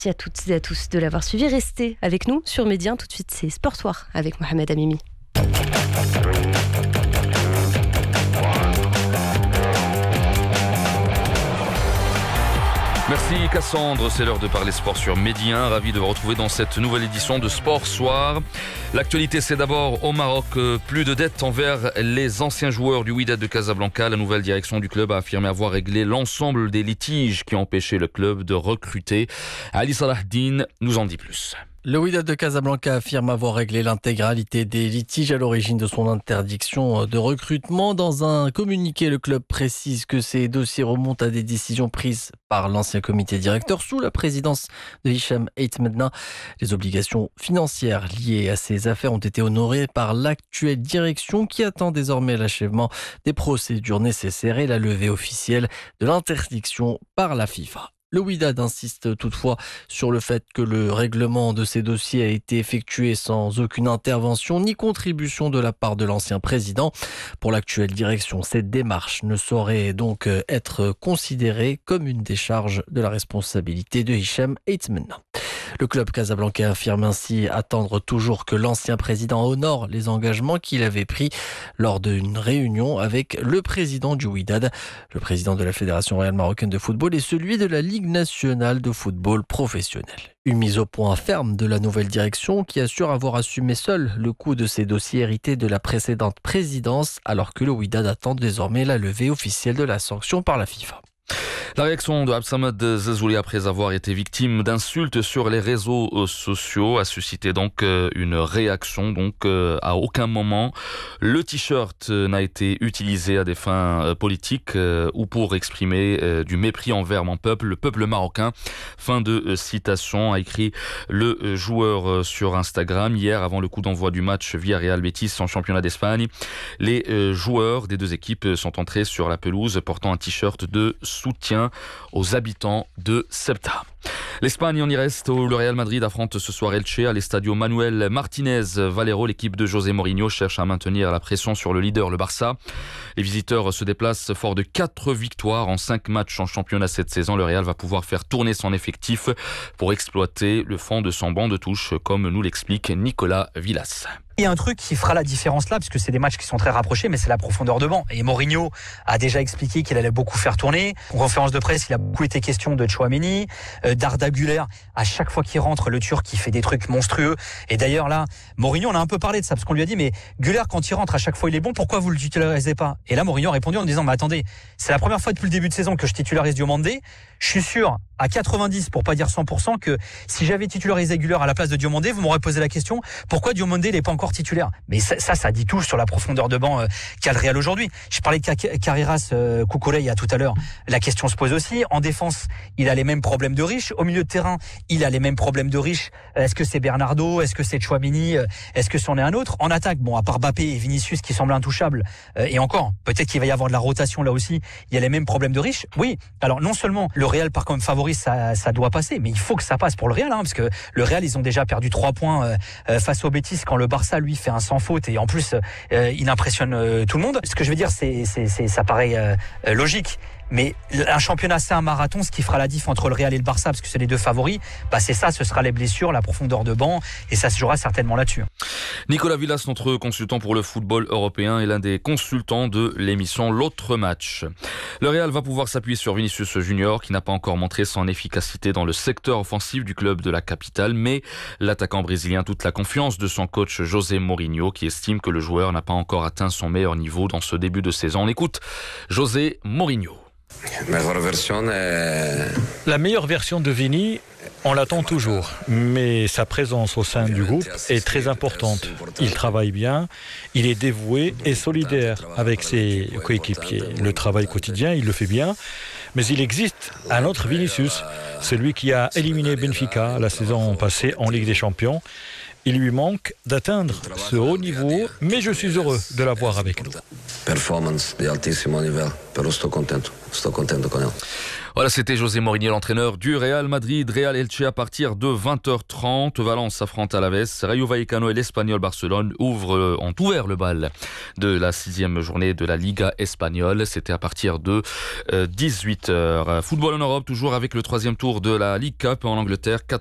Merci à toutes et à tous de l'avoir suivi. Restez avec nous sur Média. Tout de suite, c'est Sport Soir avec Mohamed Amimi. Merci Cassandre, c'est l'heure de parler sport sur Média 1. Ravi de vous retrouver dans cette nouvelle édition de Sport Soir. L'actualité, c'est d'abord au Maroc, plus de dettes envers les anciens joueurs du Wydad de Casablanca. La nouvelle direction du club a affirmé avoir réglé l'ensemble des litiges qui empêchaient le club de recruter. Ali Salahdine nous en dit plus. Le Wydad de Casablanca affirme avoir réglé l'intégralité des litiges à l'origine de son interdiction de recrutement. Dans un communiqué, le club précise que ces dossiers remontent à des décisions prises par l'ancien comité directeur sous la présidence de Hicham Aitmedna. Les obligations financières liées à ces affaires ont été honorées par l'actuelle direction qui attend désormais l'achèvement des procédures nécessaires et la levée officielle de l'interdiction par la FIFA. Le Wydad insiste toutefois sur le fait que le règlement de ces dossiers a été effectué sans aucune intervention ni contribution de la part de l'ancien président. Pour l'actuelle direction, cette démarche ne saurait donc être considérée comme une décharge de la responsabilité de Hicham Aitmedna. Le club casablancais affirme ainsi attendre toujours que l'ancien président honore les engagements qu'il avait pris lors d'une réunion avec le président du Wydad, le président de la Fédération royale marocaine de football et celui de la Ligue nationale de football professionnel. Une mise au point ferme de la nouvelle direction qui assure avoir assumé seul le coût de ces dossiers hérités de la précédente présidence alors que le Wydad attend désormais la levée officielle de la sanction par la FIFA. La réaction de Absamad Zezouli après avoir été victime d'insultes sur les réseaux sociaux a suscité donc une réaction. À aucun moment le t-shirt n'a été utilisé à des fins politiques ou pour exprimer du mépris envers le peuple marocain. Fin de citation, a écrit le joueur sur Instagram hier avant le coup d'envoi du match Villarreal Betis en championnat d'Espagne. Les joueurs des deux équipes sont entrés sur la pelouse portant un t-shirt de soutien aux habitants de Ceuta. L'Espagne, on y reste, où le Real Madrid affronte ce soir Elche à l'Estadio Manuel Martínez Valero. L'équipe de José Mourinho cherche à maintenir la pression sur le leader, le Barça. Les visiteurs se déplacent fort de 4 victoires en 5 matchs en championnat cette saison. Le Real va pouvoir faire tourner son effectif pour exploiter le fond de son banc de touche, comme nous l'explique Nicolas Villas. Il y a un truc qui fera la différence là, parce que c'est des matchs qui sont très rapprochés, mais c'est la profondeur de banc. Et Mourinho a déjà expliqué qu'il allait beaucoup faire tourner. En conférence de presse, il a beaucoup été question de Tchouaméni, d'Arda Güler. À chaque fois qu'il rentre, le Turc, il fait des trucs monstrueux. Et d'ailleurs là, Mourinho, on a un peu parlé de ça, parce qu'on lui a dit, mais Güler, quand il rentre, à chaque fois il est bon, pourquoi vous le titularisez pas? Et là, Mourinho a répondu en disant, mais attendez, c'est la première fois depuis le début de saison que je titularise Diomandé. Je suis sûr, à 90, pour pas dire 100%, que si j'avais titularisé Güler à la place de Diomandé, vous m'aurez posé la question, pourquoi Diomandé n'est pas encore titulaire? Mais ça dit tout sur la profondeur de banc qu'a le Real aujourd'hui. Je parlais de Carreras Cucurella tout à l'heure. La question se pose aussi. En défense, il a les mêmes problèmes de Riche. Au milieu de terrain, il a les mêmes problèmes de Riche. Est-ce que c'est Bernardo? Est-ce que c'est Tchouaméni? Est-ce que c'en est un autre? En attaque, bon, à part Mbappé et Vinicius qui semblent intouchables, et encore, peut-être qu'il va y avoir de la rotation là aussi. Il y a les mêmes problèmes de Riche. Oui. Alors, non seulement le Real part comme favori, ça doit passer, mais il faut que ça passe pour le Real, parce que le Real, ils ont déjà perdu 3 points face au Betis quand le Barça, lui, fait un sans faute et en plus il impressionne tout le monde. Ce que je veux dire, ça paraît logique. Mais un championnat, c'est un marathon. Ce qui fera la diff entre le Real et le Barça, parce que c'est les deux favoris, c'est ça, ce sera les blessures, la profondeur de banc, et ça se jouera certainement là-dessus. Nicolas Villas, notre consultant pour le football européen, est l'un des consultants de l'émission L'Autre Match. Le Real va pouvoir s'appuyer sur Vinicius Junior, qui n'a pas encore montré son efficacité dans le secteur offensif du club de la capitale, mais l'attaquant brésilien a toute la confiance de son coach José Mourinho, qui estime que le joueur n'a pas encore atteint son meilleur niveau dans ce début de saison. On écoute José Mourinho. La meilleure version de Vini, on l'attend toujours, mais sa présence au sein du groupe est très importante. Il travaille bien, il est dévoué et solidaire avec ses coéquipiers. Le travail quotidien, il le fait bien, mais il existe un autre Vinicius, celui qui a éliminé Benfica la saison passée en Ligue des Champions. Il lui manque d'atteindre ce haut niveau, mais je suis heureux de l'avoir avec nous. Performance de altissimo livello, però sto contento con lui. Voilà, c'était José Mourinho, l'entraîneur du Real Madrid. Real Elche à partir de 20h30. Valence affronte Alaves. Rayo Vallecano et l'Espagnol Barcelone ont ouvert le bal de la 6e journée de la Liga espagnole. C'était à partir de 18h. Football en Europe, toujours avec le 3e tour de la League Cup en Angleterre.